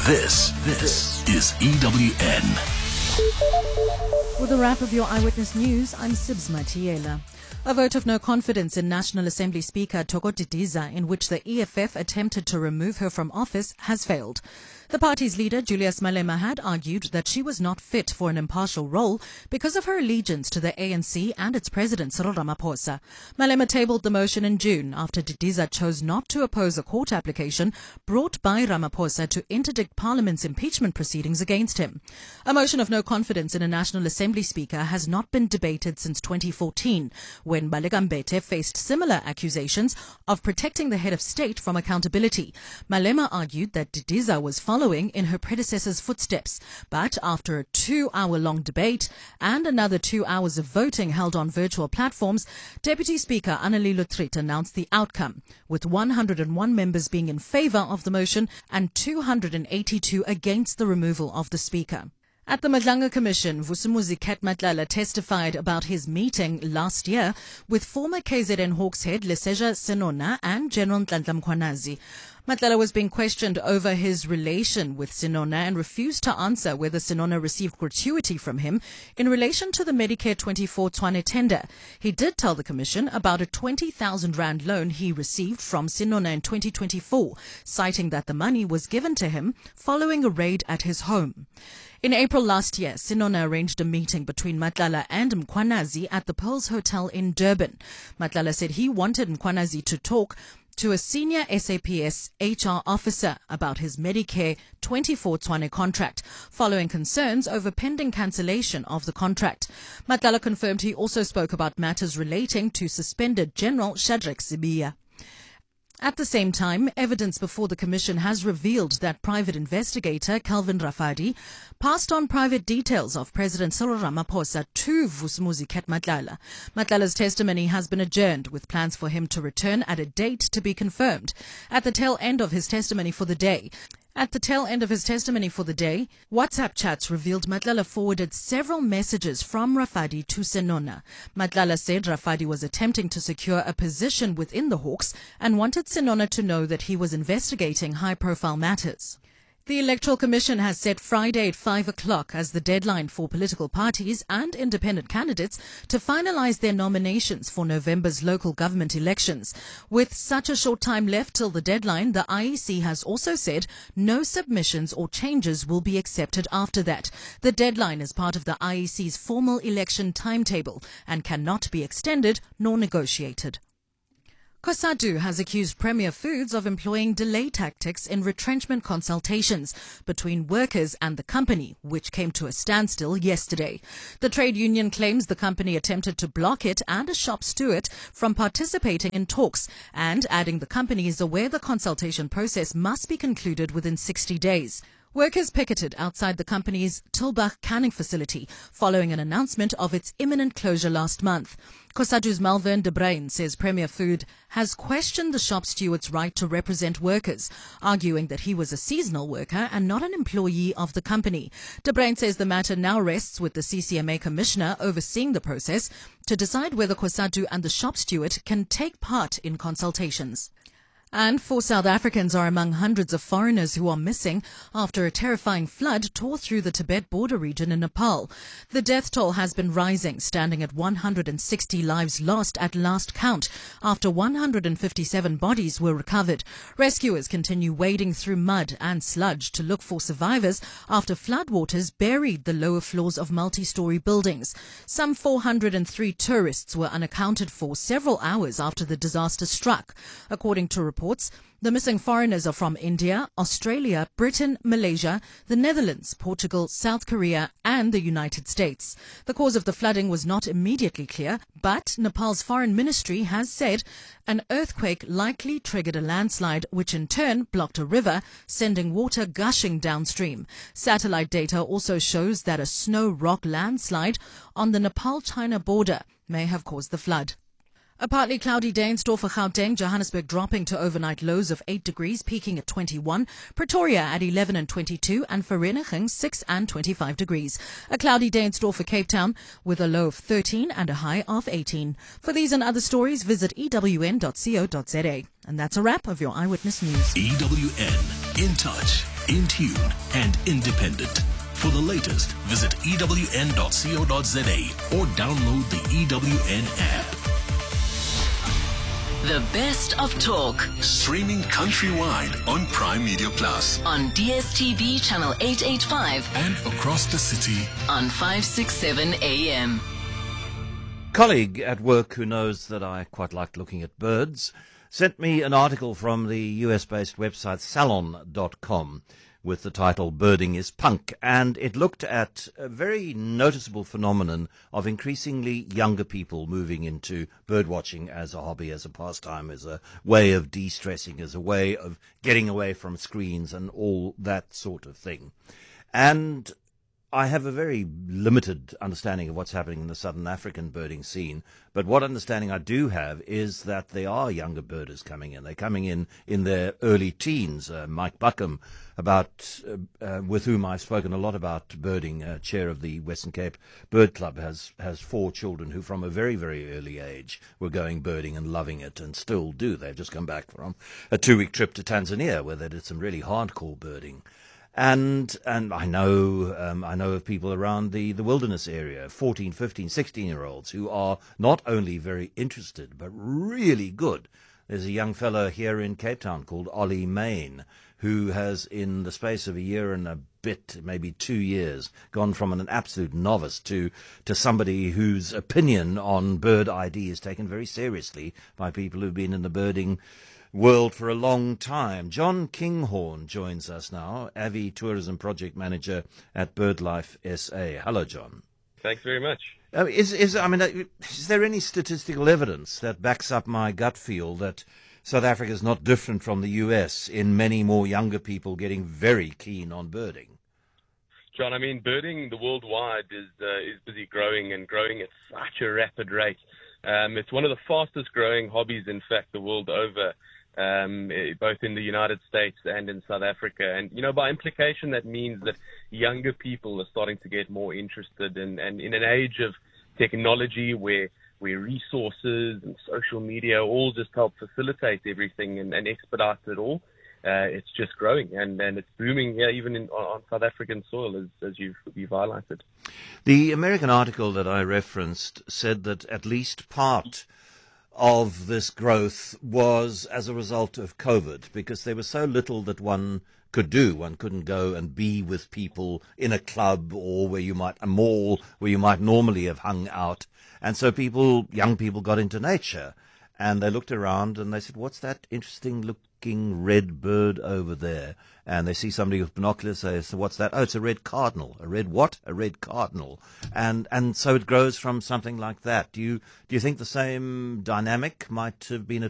This is EWN. With a wrap of your Eyewitness News, I'm Sibs Matiela. A vote of no confidence in National Assembly Speaker Thoko Didiza, in which the EFF attempted to remove her from office, has failed. The party's leader, Julius Malema, had argued that she was not fit for an impartial role because of her allegiance to the ANC and its president, Cyril Ramaphosa. Malema tabled the motion in June after Didiza chose not to oppose a court application brought by Ramaphosa to interdict Parliament's impeachment proceedings against him. A motion of no confidence in a National Assembly Speaker has not been debated since 2014, when Baleka Mbete faced similar accusations of protecting the head of state from accountability. Malema argued that Didiza was following in her predecessor's footsteps, but after a 2-hour-long debate and another 2 hours of voting held on virtual platforms, Deputy Speaker Annelie Lotriet announced the outcome, with 101 members being in favour of the motion and 282 against the removal of the Speaker. At the Madlanga Commission, Vusumuzi Matlala testified about his meeting last year with former KZN Hawks head Leseja Senona and General Nhlanhla Mkhwanazi. Matlala was being questioned over his relation with Senona and refused to answer whether Senona received gratuity from him in relation to the Medicare 24 Tshwane tender. He did tell the Commission about a 20,000 rand loan he received from Senona in 2024, citing that the money was given to him following a raid at his home. In April last year, Senona arranged a meeting between Matlala and Mkhwanazi at the Pearls Hotel in Durban. Matlala said he wanted Mkhwanazi to talk to a senior SAPS HR officer about his Medicare 24 Tshwane contract, following concerns over pending cancellation of the contract. Matlala confirmed he also spoke about matters relating to suspended General Shadrack Sibiya. At the same time, evidence before the Commission has revealed that private investigator Calvin Rafadi passed on private details of President Cyril Ramaphosa to Vusumuzi Matlala. Matlala's testimony has been adjourned, with plans for him to return at a date to be confirmed. At the tail end of his testimony for the day, WhatsApp chats revealed Matlala forwarded several messages from Rafadi to Senona. Matlala said Rafadi was attempting to secure a position within the Hawks and wanted Senona to know that he was investigating high-profile matters. The Electoral Commission has set Friday at 5 o'clock as the deadline for political parties and independent candidates to finalize their nominations for November's local government elections. With such a short time left till the deadline, the IEC has also said no submissions or changes will be accepted after that. The deadline is part of the IEC's formal election timetable and cannot be extended nor negotiated. COSATU has accused Premier Foods of employing delay tactics in retrenchment consultations between workers and the company, which came to a standstill yesterday. The trade union claims the company attempted to block it and a shop steward from participating in talks, and adding the company is aware the consultation process must be concluded within 60 days. Workers picketed outside the company's Tulbagh canning facility following an announcement of its imminent closure last month. COSATU's Malvern de Bruyn says Premier Food has questioned the shop steward's right to represent workers, arguing that he was a seasonal worker and not an employee of the company. De Bruyn says the matter now rests with the CCMA commissioner overseeing the process to decide whether COSATU and the shop steward can take part in consultations. And 4 South Africans are among hundreds of foreigners who are missing after a terrifying flood tore through the Tibet border region in Nepal. The death toll has been rising, standing at 160 lives lost at last count, after 157 bodies were recovered. Rescuers continue wading through mud and sludge to look for survivors after floodwaters buried the lower floors of multi-story buildings. Some 403 tourists were unaccounted for several hours after the disaster struck. According to reports, the missing foreigners are from India, Australia, Britain, Malaysia, the Netherlands, Portugal, South Korea and the United States. The cause of the flooding was not immediately clear, but Nepal's foreign ministry has said an earthquake likely triggered a landslide, which in turn blocked a river, sending water gushing downstream. Satellite data also shows that a snow rock landslide on the Nepal-China border may have caused the flood. A partly cloudy day in store for Gauteng, Johannesburg dropping to overnight lows of 8 degrees, peaking at 21, Pretoria at 11 and 22, and Vereeniging 6 and 25 degrees. A cloudy day in store for Cape Town with a low of 13 and a high of 18. For these and other stories, visit ewn.co.za. And that's a wrap of your Eyewitness News. EWN, in touch in tune and independent. For the latest, visit ewn.co.za or download the EWN app. The best of talk Streaming countrywide on Prime Media Plus on DSTV channel 885 and across the city on 567 AM. Colleague at work who knows that I quite like looking at birds sent me an article from the US-based website Salon.com with the title Birding is Punk, and it looked at a very noticeable phenomenon of increasingly younger people moving into birdwatching as a hobby, as a pastime, as a way of de-stressing, as a way of getting away from screens and all that sort of thing. And I have a very limited understanding of what's happening in the Southern African birding scene, but what understanding I do have is that there are younger birders coming in. They're coming in their early teens. Mike Buckham, with whom I've spoken a lot about birding, chair of the Western Cape Bird Club, has 4 children who from a very, very early age were going birding and loving it and still do. They've just come back from a 2-week trip to Tanzania where they did some really hardcore birding. And I know of people around the wilderness area, 14, 15, 16-year-olds who are not only very interested but really good. There's a young fellow here in Cape Town called Ollie Main who has, in the space of a year and a bit, maybe 2 years, gone from an absolute novice to somebody whose opinion on bird ID is taken very seriously by people who've been in the birding world for a long time. John Kinghorn joins us now, Avi Tourism Project Manager at BirdLife SA. Hello, John. Thanks very much. Is there any statistical evidence that backs up my gut feel that South Africa is not different from the US in many more younger people getting very keen on birding? John, I mean, birding the worldwide is busy growing and growing at such a rapid rate. It's one of the fastest growing hobbies, in fact, the world over. Both in the United States and in South Africa. And, by implication, that means that younger people are starting to get more interested and in an age of technology where resources and social media all just help facilitate everything and expedite it all. It's just growing and it's booming, even on South African soil, as you've highlighted. The American article that I referenced said that at least part of this growth was as a result of COVID, because there was so little that one could do. One couldn't go and be with people in a club or a mall where you might normally have hung out. And so young people got into nature and they looked around and they said, what's that interesting looking red bird over there? And they see somebody with binoculars. They say, what's that? Oh, it's a red cardinal. A red what? A red cardinal. And so it grows from something like that. Do you think the same dynamic might have been